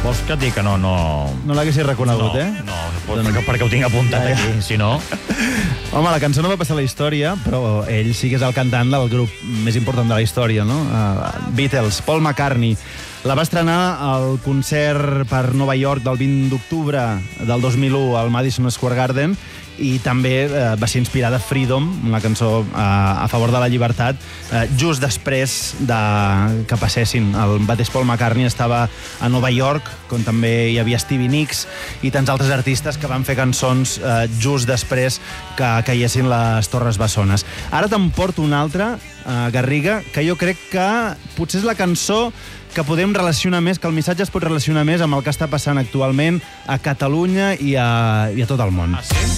Vols que et dic que no... No l'haguessis reconegut, No, perquè ho tinc apuntat aquí, si no... Home, la cançó no va passar a la història, però ell sí que és el cantant del grup més important de la història, no? Beatles, Paul McCartney. La va estrenar al concert per Nova York del 20 d'octubre del 2001 al Madison Square Garden i també va ser inspirada Freedom, una cançó a favor de la llibertat, just després que passessin. El mateix Paul McCartney estava a Nova York, on també hi havia Stevie Nicks i tants altres artistes que van fer cançons just després que caiessin les Torres Bessones. Ara te'n porto una altra, Garriga, que jo crec que potser és la cançó que podem relacionar més, que el missatge es pot relacionar més amb el que està passant actualment a Catalunya i a tot el món. Ah, sí?